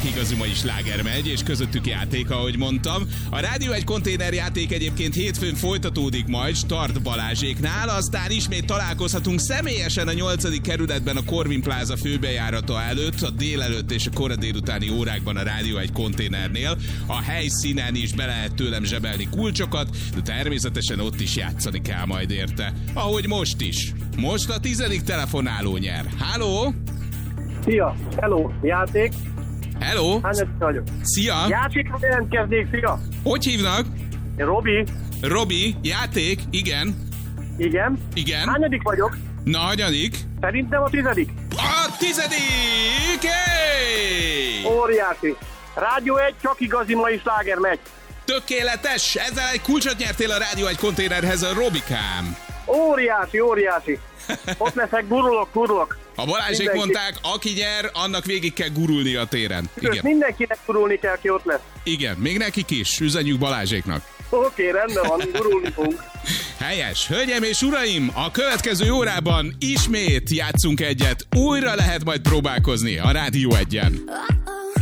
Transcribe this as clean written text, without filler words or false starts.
csak igazi mai sláger megy, és közöttük játék, ahogy mondtam. A Rádió egy konténerjáték egyébként hétfőn folytatódik majd Start Balázséknál, aztán ismét találkozhatunk személyesen a 8. kerületben a Corvin Plaza főbejárata előtt, a délelőtt és a kora délutáni órákban a Rádió egy konténernél. A helyszínen is be lehet tőlem zsebelni kulcsokat, de természetesen ott is játszani kell majd érte. Ahogy most is. Most a 10. telefonáló nyer. Halló? Szia! Hello! Játék? Hello? Hányadik vagyok? Szia! Játékra jelentkeznék, szia! Hogy hívnak? Robi? Robi, játék, igen. Igen? Igen. Hányadik vagyok? Na, hanyadik? Szerintem a 10. A 10. Hey! Óriási! Rádió 1, csak igazi mai sláger megy. Tökéletes! Ezzel egy kulcsot nyertél a Rádió egy konténerhez, a Robikám. Óriási, óriási! Ott leszek, gurulok. A Balázsék Mindenki. mondták, aki nyer, annak végig kell gurulni a téren. Sőt, mindenkinek gurulni kell, ki ott lesz. Igen, még nekik is. Üzenjük Balázséknak. Oké, rendben van, gurulni fogunk. Helyes. Hölgyeim és uraim, a következő órában ismét játszunk egyet. Újra lehet majd próbálkozni a Rádió 1-en.